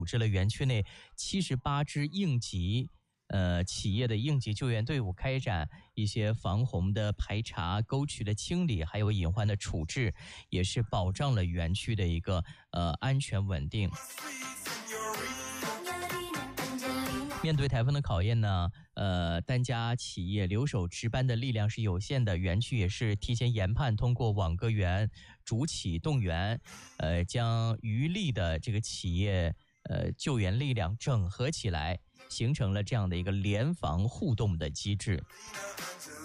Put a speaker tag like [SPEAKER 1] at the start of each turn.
[SPEAKER 1] 组织了园区内78支应急企业的应急救援队伍，开展一些防洪的排查、沟渠的清理，还有隐患的处置，也是保障了园区的一个安全稳定。面对台风的考验呢，单家企业留守值班的力量是有限的，园区也是提前研判，通过网格员、主企动员，将余力的这个企业救援力量整合起来，形成了这样的一个联防互动的机制。